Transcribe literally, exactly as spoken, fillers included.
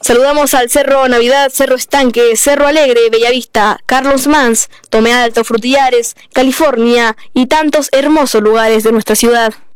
Saludamos al Cerro Navidad, Cerro Estanque, Cerro Alegre, Bellavista, Carlos Mans, Tomé Alto, Frutillares, California y tantos hermosos lugares de nuestra ciudad.